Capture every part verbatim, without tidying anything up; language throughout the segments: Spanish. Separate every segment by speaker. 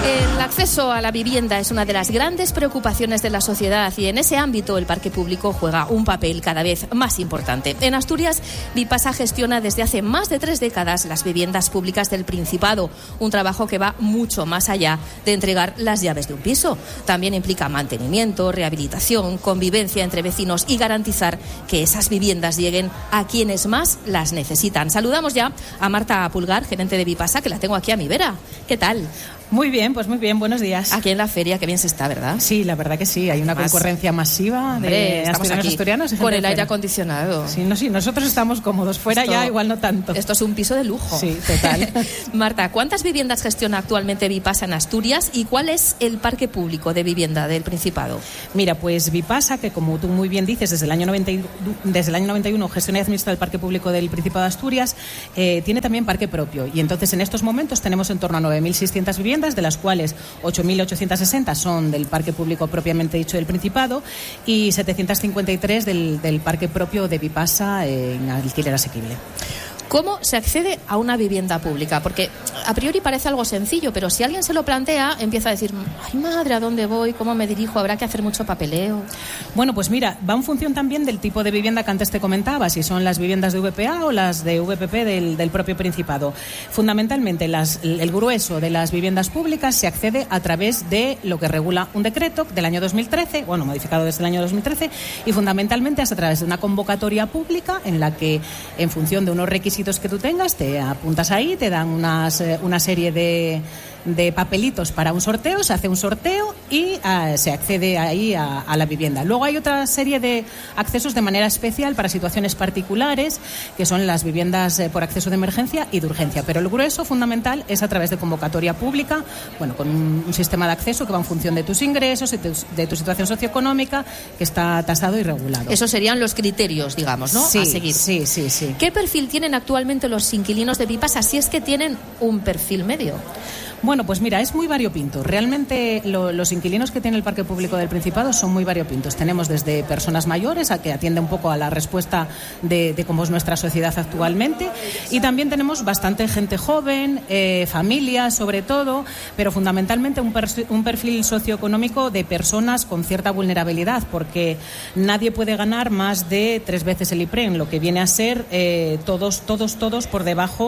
Speaker 1: El acceso a la vivienda es una de las grandes preocupaciones de la sociedad y en ese ámbito el parque público juega un papel cada vez más importante. En Asturias, Vipasa gestiona desde hace más de tres décadas las viviendas públicas del Principado, un trabajo que va mucho más allá de entregar las llaves de un piso. También implica mantenimiento, rehabilitación, convivencia entre vecinos y garantizar que esas viviendas lleguen a quienes más las necesitan. Saludamos ya a Marta Pulgar, gerente de Vipasa, que la tengo aquí a mi vera. ¿Qué tal?
Speaker 2: Muy bien, pues muy bien, buenos días.
Speaker 1: Aquí en la feria, qué bien se está, ¿verdad?
Speaker 2: Sí, la verdad que sí, hay una Más, concurrencia masiva de
Speaker 1: hombre,
Speaker 2: asturianos, asturianos.
Speaker 1: Con el aire acondicionado.
Speaker 2: Sí, no, sí, nosotros estamos cómodos, fuera esto, ya igual no tanto.
Speaker 1: Esto es un piso de lujo.
Speaker 2: Sí, total.
Speaker 1: Marta, ¿cuántas viviendas gestiona actualmente Vipasa en Asturias y cuál es el parque público de vivienda del Principado?
Speaker 2: Mira, pues Vipasa, que como tú muy bien dices, desde el año noventa, desde el año noventa y uno gestiona y administra el parque público del Principado de Asturias, eh, tiene también parque propio y entonces en estos momentos tenemos en torno a nueve mil seiscientas viviendas, de las cuales ocho mil ochocientas sesenta son del parque público propiamente dicho del Principado y setecientas cincuenta y tres del, del parque propio de Vipasa en alquiler asequible.
Speaker 1: ¿Cómo se accede a una vivienda pública? Porque a priori parece algo sencillo, pero si alguien se lo plantea, empieza a decir, ay madre, ¿a dónde voy? ¿Cómo me dirijo? ¿Habrá que hacer mucho papeleo?
Speaker 2: Bueno, pues mira, va en función también del tipo de vivienda que antes te comentaba, si son las viviendas de V P A o las de V P P del, del propio Principado. Fundamentalmente, las, el grueso de las viviendas públicas se accede a través de lo que regula un decreto del año dos mil trece, bueno, modificado desde el año dos mil trece, y fundamentalmente es a través de una convocatoria pública en la que, en función de unos requisitos que tú tengas, te apuntas ahí, te dan unas, una serie de, de papelitos para un sorteo, se hace un sorteo y uh, se accede ahí a, a la vivienda. Luego hay otra serie de accesos de manera especial para situaciones particulares, que son las viviendas eh, por acceso de emergencia y de urgencia, pero el grueso fundamental es a través de convocatoria pública, bueno, con un, un sistema de acceso que va en función de tus ingresos y de, de tu situación socioeconómica, que está tasado y regulado.
Speaker 1: Esos serían los criterios, digamos, ¿no?
Speaker 2: Sí,
Speaker 1: a seguir.
Speaker 2: Sí, sí, sí.
Speaker 1: ¿Qué perfil tienen actualmente los inquilinos de Vipasa, si es que tienen un perfil medio?
Speaker 2: Bueno, pues mira, es muy variopinto. Realmente lo, los inquilinos que tiene el parque público del Principado son muy variopintos. Tenemos desde personas mayores, a que atiende un poco a la respuesta de, de cómo es nuestra sociedad actualmente, y también tenemos bastante gente joven, eh, familias sobre todo, pero fundamentalmente un, per, un perfil socioeconómico de personas con cierta vulnerabilidad, porque nadie puede ganar más de tres veces el IPREN, lo que viene a ser eh, todos, todos, todos por debajo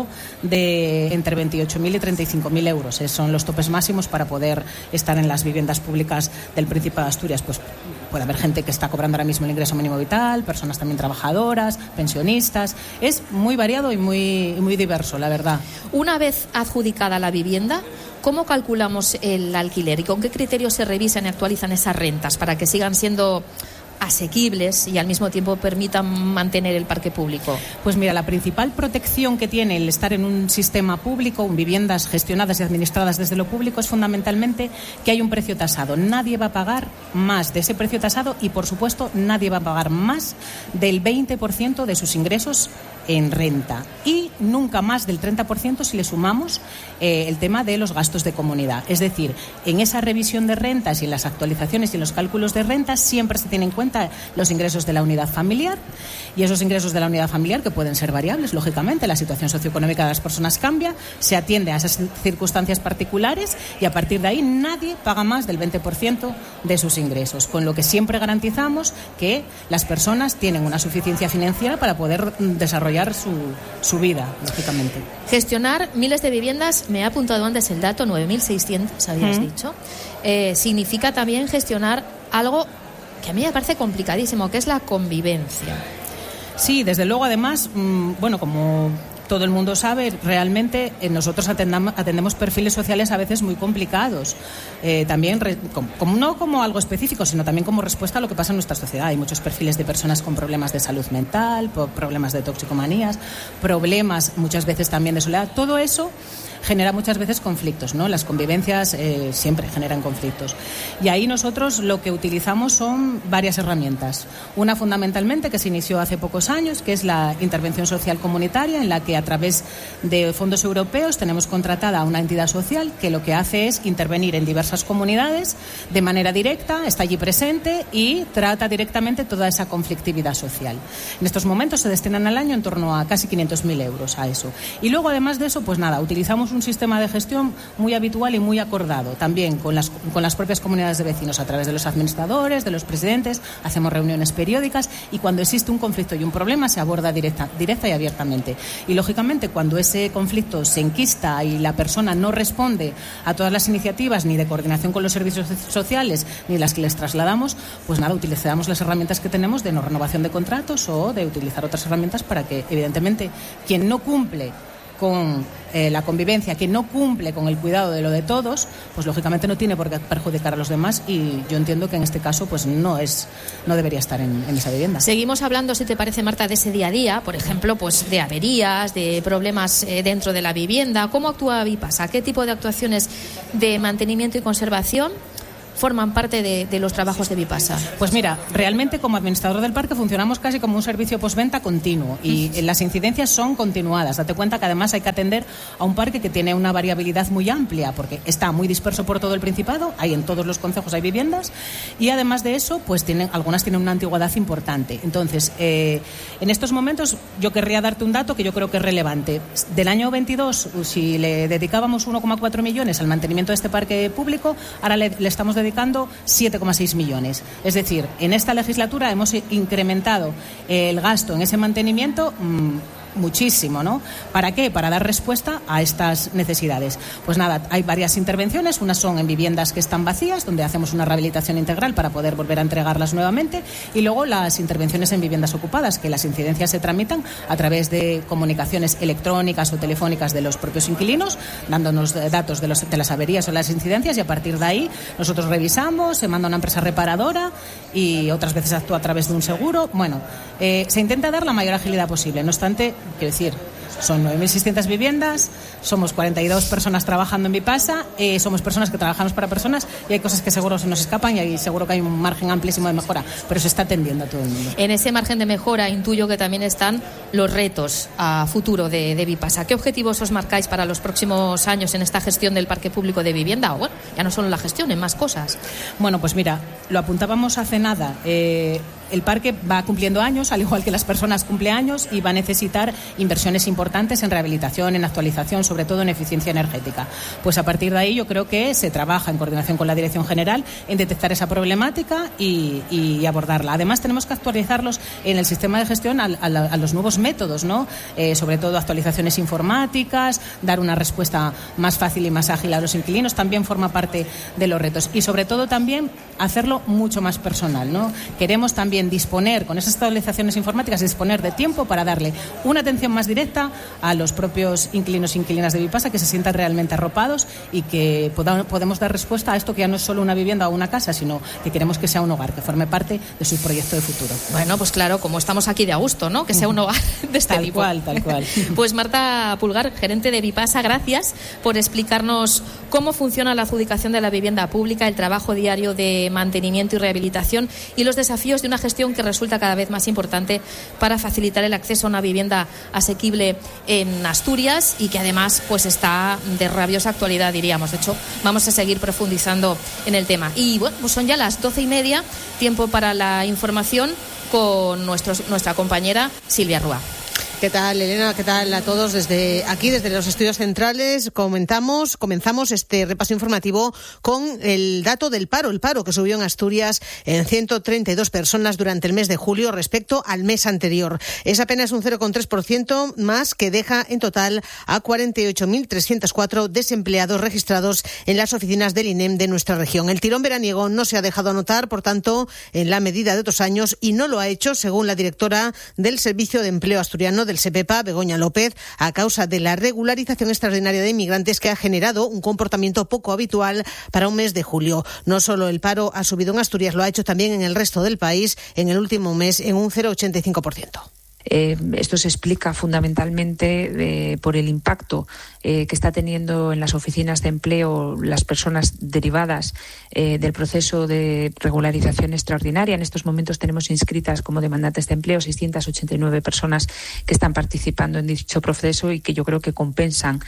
Speaker 2: de entre veintiocho mil y treinta y cinco mil euros. Son los topes máximos para poder estar en las viviendas públicas del Principado de Asturias. Pues puede haber gente que está cobrando ahora mismo el ingreso mínimo vital, personas también trabajadoras, pensionistas. Es muy variado y muy, muy diverso, la verdad.
Speaker 1: Una vez adjudicada la vivienda, ¿cómo calculamos el alquiler y con qué criterios se revisan y actualizan esas rentas para que sigan siendo asequibles y al mismo tiempo permitan mantener el parque público?
Speaker 2: Pues mira, la principal protección que tiene el estar en un sistema público, en viviendas gestionadas y administradas desde lo público, es fundamentalmente que hay un precio tasado. Nadie va a pagar más de ese precio tasado y, por supuesto, nadie va a pagar más del veinte por ciento de sus ingresos en renta y nunca más del treinta por ciento si le sumamos eh, el tema de los gastos de comunidad. Es decir, en esa revisión de rentas y en las actualizaciones y en los cálculos de rentas siempre se tienen en cuenta los ingresos de la unidad familiar, y esos ingresos de la unidad familiar, que pueden ser variables, lógicamente, la situación socioeconómica de las personas cambia, se atiende a esas circunstancias particulares y a partir de ahí nadie paga más del veinte por ciento de sus ingresos, con lo que siempre garantizamos que las personas tienen una suficiencia financiera para poder desarrollar Su, su vida, lógicamente.
Speaker 1: Gestionar miles de viviendas, me ha apuntado antes el dato, nueve mil seiscientas habías mm. dicho, eh, significa también gestionar algo que a mí me parece complicadísimo, que es la convivencia.
Speaker 2: Sí, desde luego, además, mmm, bueno, como todo el mundo sabe, realmente eh, nosotros atendamos, atendemos perfiles sociales a veces muy complicados. Eh, también, re, como, como, no como algo específico, sino también como respuesta a lo que pasa en nuestra sociedad. Hay muchos perfiles de personas con problemas de salud mental, problemas de toxicomanías, problemas muchas veces también de soledad. Todo eso genera muchas veces conflictos, ¿no? Las convivencias eh, siempre generan conflictos. Y ahí nosotros lo que utilizamos son varias herramientas. Una fundamentalmente que se inició hace pocos años, que es la intervención social comunitaria, en la que a través de fondos europeos tenemos contratada a una entidad social que lo que hace es intervenir en diversas comunidades de manera directa, está allí presente y trata directamente toda esa conflictividad social. En estos momentos se destinan al año en torno a casi quinientos mil euros a eso. Y luego, además de eso, pues nada, utilizamos un sistema de gestión muy habitual y muy acordado, también con las, con las propias comunidades de vecinos, a través de los administradores, de los presidentes, hacemos reuniones periódicas y cuando existe un conflicto y un problema se aborda directa, directa y abiertamente. Y lógicamente, cuando ese conflicto se enquista y la persona no responde a todas las iniciativas ni de coordinación con los servicios sociales ni las que les trasladamos, pues nada, utilizamos las herramientas que tenemos de no renovación de contratos o de utilizar otras herramientas para que, evidentemente, quien no cumple con eh, la convivencia, que no cumple con el cuidado de lo de todos, pues lógicamente no tiene por qué perjudicar a los demás y yo entiendo que en este caso pues no es no debería estar en, en esa vivienda.
Speaker 1: Seguimos hablando, si te parece, Marta, de ese día a día, por ejemplo, pues de averías, de problemas eh, dentro de la vivienda. ¿Cómo actúa Vipasa? ¿Qué tipo de actuaciones de mantenimiento y conservación forman parte de, de los trabajos de Vipasa?
Speaker 2: Pues mira, realmente como administrador del parque funcionamos casi como un servicio postventa continuo y las incidencias son continuadas. Date cuenta que además hay que atender a un parque que tiene una variabilidad muy amplia porque está muy disperso por todo el Principado, hay en todos los concejos hay viviendas y además de eso, pues tienen, algunas tienen una antigüedad importante. Entonces, eh, en estos momentos yo querría darte un dato que yo creo que es relevante. Del año veintidós, si le dedicábamos uno coma cuatro millones al mantenimiento de este parque público, ahora le, le estamos dedicando dedicando siete coma seis millones. Es decir, en esta legislatura hemos incrementado el gasto en ese mantenimiento mmm, muchísimo, ¿no? ¿Para qué? Para dar respuesta a estas necesidades. Pues nada, hay varias intervenciones, unas son en viviendas que están vacías, donde hacemos una rehabilitación integral para poder volver a entregarlas nuevamente, y luego las intervenciones en viviendas ocupadas, que las incidencias se tramitan a través de comunicaciones electrónicas o telefónicas de los propios inquilinos, dándonos datos de, los, de las averías o las incidencias, y a partir de ahí nosotros revisamos, se manda a una empresa reparadora y otras veces actúa a través de un seguro. Bueno, eh, se intenta dar la mayor agilidad posible, no obstante, quiero decir, son nueve mil seiscientas viviendas, somos cuarenta y dos personas trabajando en Vipasa, eh, somos personas que trabajamos para personas y hay cosas que seguro se nos escapan y hay, seguro que hay un margen amplísimo de mejora, pero se está atendiendo a todo el mundo.
Speaker 1: En ese margen de mejora intuyo que también están los retos a futuro de, de Vipasa. ¿Qué objetivos os marcáis para los próximos años en esta gestión del parque público de vivienda? O bueno, ya no solo la gestión, en más cosas.
Speaker 2: Bueno, pues mira, lo apuntábamos hace nada. Eh, el parque va cumpliendo años, al igual que las personas cumple años, y va a necesitar inversiones importantes en rehabilitación, en actualización, sobre todo en eficiencia energética. Pues a partir de ahí yo creo que se trabaja en coordinación con la Dirección General en detectar esa problemática y, y abordarla. Además tenemos que actualizarlos en el sistema de gestión a, a, a los nuevos métodos, ¿no? Eh, sobre todo actualizaciones informáticas, dar una respuesta más fácil y más ágil a los inquilinos, también forma parte de los retos. Y sobre todo también hacerlo mucho más personal, ¿no? Queremos también disponer, con esas actualizaciones informáticas, disponer de tiempo para darle una atención más directa a los propios inquilinos e inquilinas de Vipasa, que se sientan realmente arropados y que podamos, podemos dar respuesta a esto que ya no es solo una vivienda o una casa, sino que queremos que sea un hogar, que forme parte de su proyecto de futuro.
Speaker 1: Bueno, pues claro, como estamos aquí de a gusto, ¿no? Que sea un hogar de este
Speaker 2: tal
Speaker 1: tipo.
Speaker 2: Tal cual, tal cual.
Speaker 1: Pues Marta Pulgar, gerente de Vipasa, gracias por explicarnos cómo funciona la adjudicación de la vivienda pública, el trabajo diario de mantenimiento y rehabilitación y los desafíos de una gestión que resulta cada vez más importante para facilitar el acceso a una vivienda asequible en Asturias y que además pues está de rabiosa actualidad, diríamos. De hecho, vamos a seguir profundizando en el tema. Y bueno, pues son ya las doce y media, tiempo para la información con nuestros, nuestra compañera Silvia Rúa.
Speaker 3: ¿Qué tal, Elena? ¿Qué tal a todos? Desde aquí, desde los estudios centrales, comentamos, comenzamos este repaso informativo con el dato del paro, el paro que subió en Asturias en ciento treinta y dos personas durante el mes de julio respecto al mes anterior. Es apenas un cero coma tres por ciento más, que deja en total a cuarenta y ocho mil trescientos cuatro desempleados registrados en las oficinas del I N E M de nuestra región. El tirón veraniego no se ha dejado notar, por tanto, en la medida de otros años, y no lo ha hecho, según la directora del Servicio de Empleo Asturiano del SEPEPA, Begoña López, a causa de la regularización extraordinaria de inmigrantes que ha generado un comportamiento poco habitual para un mes de julio. No solo el paro ha subido en Asturias, lo ha hecho también en el resto del país en el último mes en un cero coma ochenta y cinco por ciento.
Speaker 4: Eh, esto se explica fundamentalmente eh, por el impacto eh, que está teniendo en las oficinas de empleo las personas derivadas eh, del proceso de regularización extraordinaria. En estos momentos tenemos inscritas como demandantes de empleo seiscientas ochenta y nueve personas que están participando en dicho proceso y que yo creo que compensan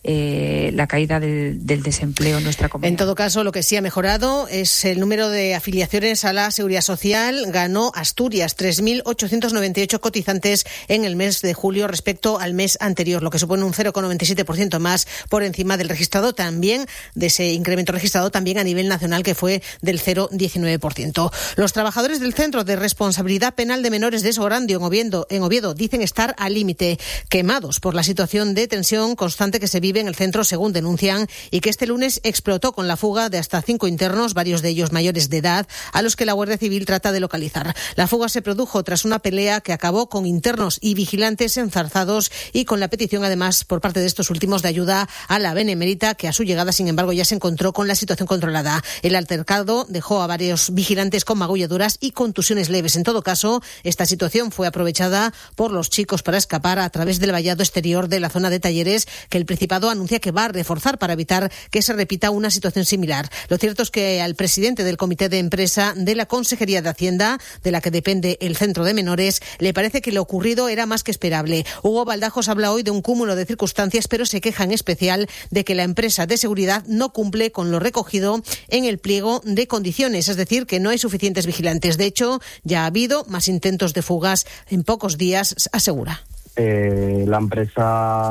Speaker 4: eh, la caída de, del desempleo en nuestra comunidad.
Speaker 3: En todo caso, lo que sí ha mejorado es el número de afiliaciones a la Seguridad Social. Ganó Asturias tres mil ochocientos noventa y ocho cotizantes en el mes de julio respecto al mes anterior, lo que supone un cero coma noventa y siete por ciento más por encima del registrado, también de ese incremento registrado también a nivel nacional, que fue del cero coma diecinueve por ciento. Los trabajadores del Centro de Responsabilidad Penal de Menores de Sorandio, en Oviedo, en Oviedo dicen estar al límite, quemados por la situación de tensión constante que se vive en el centro, según denuncian, y que este lunes explotó con la fuga de hasta cinco internos, varios de ellos mayores de edad, a los que la Guardia Civil trata de localizar. La fuga se produjo tras una pelea que acabó con internos y vigilantes enzarzados y con la petición, además, por parte de estos últimos de ayuda a la Benemérita, que a su llegada, sin embargo, ya se encontró con la situación controlada. El altercado dejó a varios vigilantes con magulladuras y contusiones leves. En todo caso, esta situación fue aprovechada por los chicos para escapar a través del vallado exterior de la zona de talleres, que el Principado anuncia que va a reforzar para evitar que se repita una situación similar. Lo cierto es que al presidente del Comité de Empresa de la Consejería de Hacienda, de la que depende el Centro de Menores, le parece que lo ocurrido era más que esperable. Hugo Baldajos habla hoy de un cúmulo de circunstancias, pero se queja en especial de que la empresa de seguridad no cumple con lo recogido en el pliego de condiciones, es decir, que no hay suficientes vigilantes. De hecho, ya ha habido más intentos de fugas en pocos días, asegura.
Speaker 5: Eh, la empresa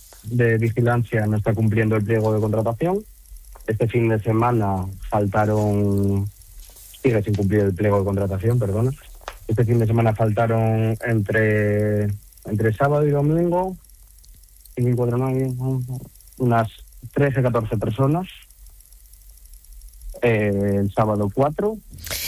Speaker 5: de vigilancia no está cumpliendo el pliego de contratación. Este fin de semana faltaron, sigue sin cumplir el pliego de contratación, perdona. Este fin de semana faltaron entre, entre sábado y domingo, unas trece, catorce personas. Eh, el sábado cuatro.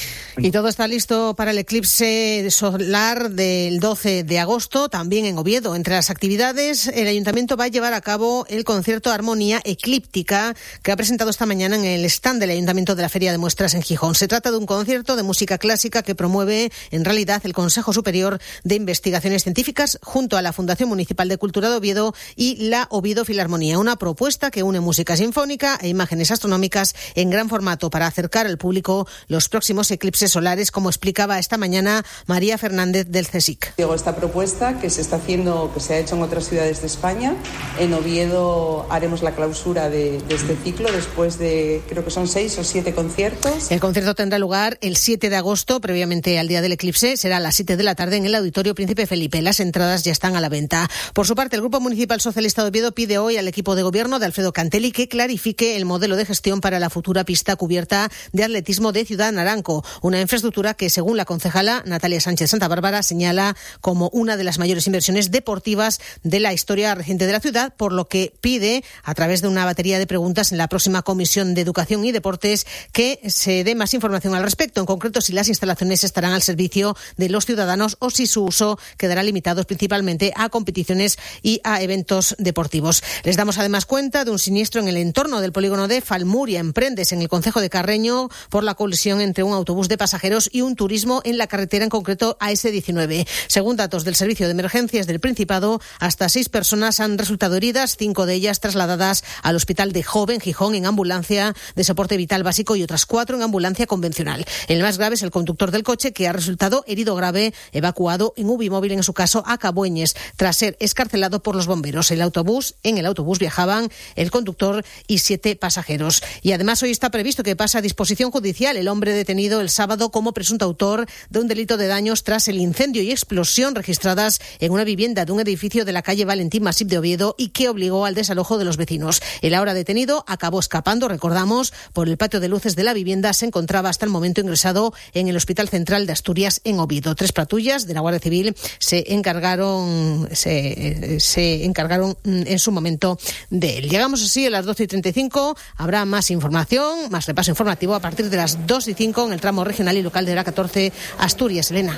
Speaker 3: Y todo está listo para el eclipse solar del doce de agosto, también en Oviedo. Entre las actividades, el Ayuntamiento va a llevar a cabo el concierto Armonía Eclíptica, que ha presentado esta mañana en el stand del Ayuntamiento de la Feria de Muestras en Gijón. Se trata de un concierto de música clásica que promueve, en realidad, el Consejo Superior de Investigaciones Científicas junto a la Fundación Municipal de Cultura de Oviedo y la Oviedo Filarmonía. Una propuesta que une música sinfónica e imágenes astronómicas en gran formato para acercar al público los próximos eclipses solares, como explicaba esta mañana María Fernández del CSIC.
Speaker 6: Digo, esta propuesta que se está haciendo, que se ha hecho en otras ciudades de España, en Oviedo haremos la clausura de, de este ciclo después de, creo que son seis o siete conciertos.
Speaker 3: El concierto tendrá lugar el siete de agosto, previamente al día del eclipse, será a las siete de la tarde en el Auditorio Príncipe Felipe. Las entradas ya están a la venta. Por su parte, el Grupo Municipal Socialista de Oviedo pide hoy al equipo de gobierno de Alfredo Cantelli que clarifique el modelo de gestión para la futura pista cubierta de atletismo de Ciudad Naranco, una infraestructura que, según la concejala Natalia Sánchez Santa Bárbara, señala como una de las mayores inversiones deportivas de la historia reciente de la ciudad, por lo que pide, a través de una batería de preguntas en la próxima Comisión de Educación y Deportes, que se dé más información al respecto, en concreto si las instalaciones estarán al servicio de los ciudadanos o si su uso quedará limitado principalmente a competiciones y a eventos deportivos. Les damos además cuenta de un siniestro en el entorno del polígono de Falmuria, en Prendes, en el concejo de Carreño, por la colisión entre un autobús de pasajeros y un turismo en la carretera, en concreto A S diecinueve. Según datos del Servicio de Emergencias del Principado, hasta seis personas han resultado heridas, cinco de ellas trasladadas al Hospital de Jove, en Gijón, en ambulancia de soporte vital básico, y otras cuatro en ambulancia convencional. El más grave es el conductor del coche, que ha resultado herido grave, evacuado en Ubimóvil, en su caso a Cabueñes, tras ser escarcelado por los bomberos. El autobús, en el autobús viajaban el conductor y siete pasajeros. Y además hoy está previsto que pase a disposición judicial el hombre detenido el sábado como presunto autor de un delito de daños tras el incendio y explosión registradas en una vivienda de un edificio de la calle Valentín Masip de Oviedo y que obligó al desalojo de los vecinos. El ahora detenido acabó escapando, recordamos, por el patio de luces de la vivienda. Se encontraba hasta el momento ingresado en el Hospital Central de Asturias, en Oviedo. Tres patrullas de la Guardia Civil se encargaron, se, se encargaron en su momento de él. Llegamos así a las doce y treinta y cinco. Habrá más información, más repaso informativo a partir de las dos y cinco en el tramo regional y local de la catorce Asturias. Elena.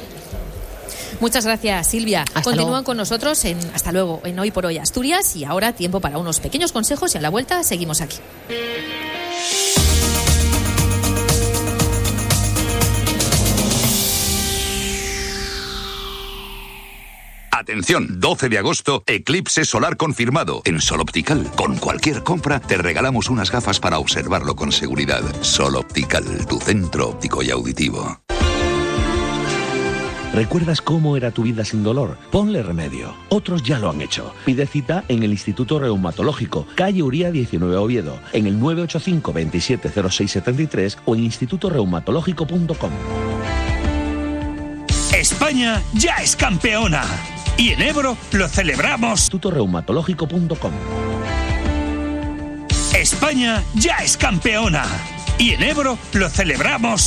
Speaker 1: Muchas gracias, Silvia.
Speaker 3: Hasta
Speaker 1: Continúan
Speaker 3: luego.
Speaker 1: con nosotros en Hasta luego, en Hoy por Hoy Asturias, y ahora tiempo para unos pequeños consejos y a la vuelta seguimos aquí.
Speaker 7: Atención, doce de agosto, eclipse solar confirmado en Sol Optical. Con cualquier compra te regalamos unas gafas para observarlo con seguridad. Sol Optical, tu centro óptico y auditivo.
Speaker 8: ¿Recuerdas cómo era tu vida sin dolor? Ponle remedio. Otros ya lo han hecho. Pide cita en el Instituto Reumatológico, calle Uría diecinueve, Oviedo, en el nueve ocho cinco, veintisiete cero seis setenta y tres o en instituto reumatológico punto com.
Speaker 9: España ya es campeona. Y en Ebro lo celebramos.
Speaker 8: instituto reumatológico punto com.
Speaker 9: España ya es campeona. Y en Ebro lo celebramos.